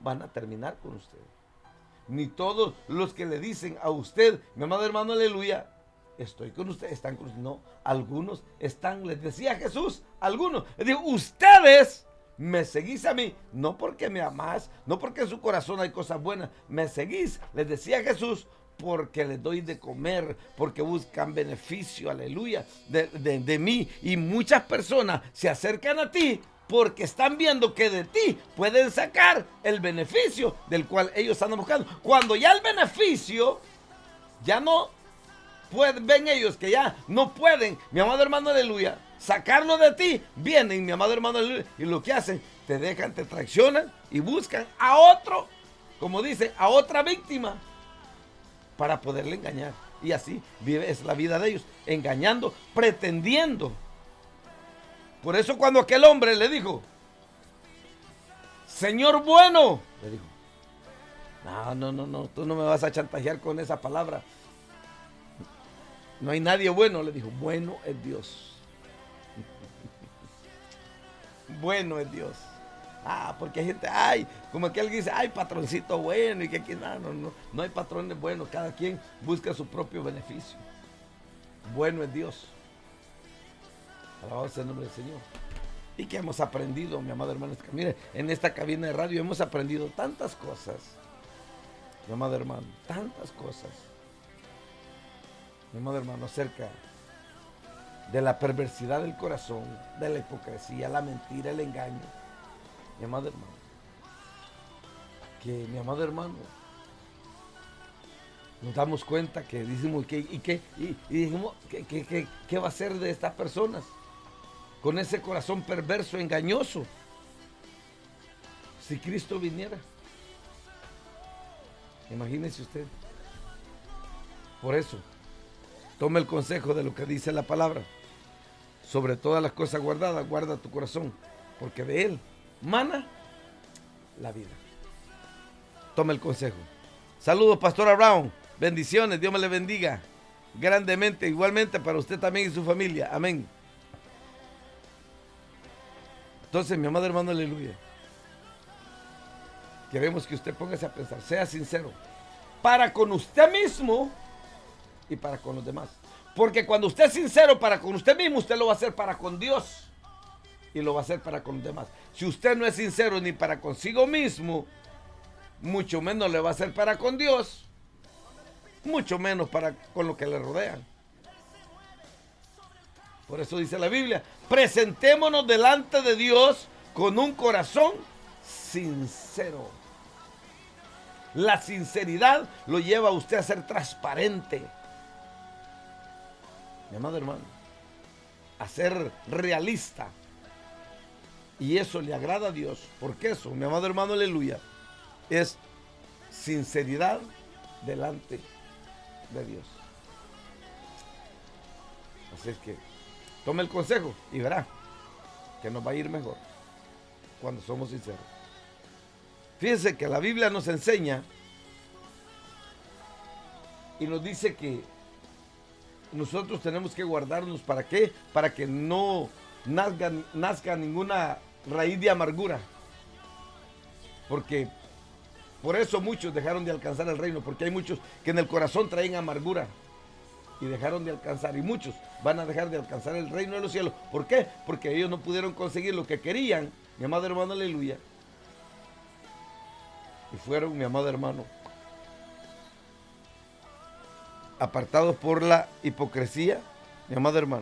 van a terminar con usted. Ni todos los que le dicen a usted, mi amado hermano, aleluya, estoy con usted, están con usted. No, algunos están, les decía Jesús, algunos, les digo, ustedes me seguís a mí, no porque me amás, no porque en su corazón hay cosas buenas, me seguís, les decía Jesús, porque les doy de comer, porque buscan beneficio, aleluya, de mí. Y muchas personas se acercan a ti porque están viendo que de ti pueden sacar el beneficio del cual ellos están buscando. Cuando ya el beneficio ya no ven ellos que ya no pueden, mi amado hermano, aleluya, sacarlo de ti, vienen, mi amado hermano, aleluya, y lo que hacen, te dejan, te traicionan y buscan a otro, como dice, a otra víctima para poderle engañar. Y así es la vida de ellos, engañando, pretendiendo. Por eso cuando aquel hombre le dijo, Señor bueno, le dijo, no, tú no me vas a chantajear con esa palabra. No hay nadie bueno, le dijo, bueno es Dios. Bueno es Dios. Porque hay gente, como que alguien dice, patroncito bueno, y que aquí, no hay patrones buenos, cada quien busca su propio beneficio. Bueno es Dios. Alabado sea el nombre del Señor. Y que hemos aprendido, mi amado hermano, mire, en esta cabina de radio hemos aprendido tantas cosas, mi amado hermano, tantas cosas, mi amado hermano, acerca de la perversidad del corazón, de la hipocresía, la mentira, el engaño. Mi amado hermano, mi amado hermano, nos damos cuenta que decimos dijimos, ¿qué va a ser de estas personas con ese corazón perverso, engañoso, si Cristo viniera? Imagínese usted. Por eso, tome el consejo de lo que dice la palabra. Sobre todas las cosas guardadas, guarda tu corazón, porque de él mana la vida. Tome el consejo. Saludos, Pastora Brown. Bendiciones, Dios me le bendiga grandemente, igualmente para usted también y su familia. Amén. Entonces, mi amado hermano, aleluya, queremos que usted póngase a pensar, sea sincero, para con usted mismo y para con los demás. Porque cuando usted es sincero para con usted mismo, usted lo va a hacer para con Dios y lo va a hacer para con los demás. Si usted no es sincero ni para consigo mismo, mucho menos le va a hacer para con Dios, mucho menos para con lo que le rodean. Por eso dice la Biblia, presentémonos delante de Dios con un corazón sincero. La sinceridad lo lleva a usted a ser transparente, mi amado hermano, a ser realista. Y eso le agrada a Dios, porque eso, mi amado hermano, aleluya, es sinceridad delante de Dios. Así es que tome el consejo y verá que nos va a ir mejor cuando somos sinceros. Fíjense que la Biblia nos enseña y nos dice que nosotros tenemos que guardarnos. ¿Para qué? Para que no nazca ninguna raíz de amargura. Porque por eso muchos dejaron de alcanzar el reino, porque hay muchos que en el corazón traen amargura y dejaron de alcanzar, y muchos van a dejar de alcanzar el reino de los cielos. ¿Por qué? Porque ellos no pudieron conseguir lo que querían, mi amado hermano, aleluya, y fueron, mi amado hermano, apartados por la hipocresía, mi amado hermano,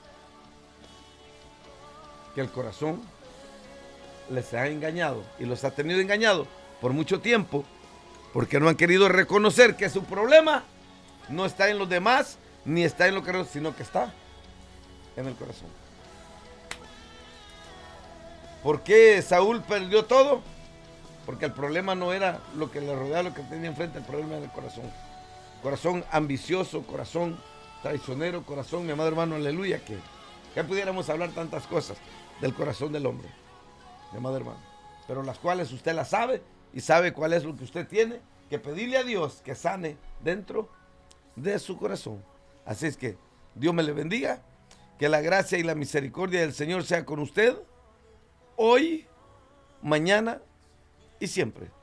que el corazón les ha engañado y los ha tenido engañados por mucho tiempo, porque no han querido reconocer que su problema no está en los demás, ni está en lo que, sino que está en el corazón. ¿Por qué Saúl perdió todo? Porque el problema no era lo que le rodeaba, lo que tenía enfrente, el problema era el corazón. Corazón ambicioso, corazón traicionero, corazón, mi amado hermano, aleluya, que pudiéramos hablar tantas cosas del corazón del hombre, mi amado hermano, pero las cuales usted las sabe y sabe cuál es lo que usted tiene que pedirle a Dios que sane dentro de su corazón. Así es que Dios me le bendiga, que la gracia y la misericordia del Señor sea con usted hoy, mañana y siempre.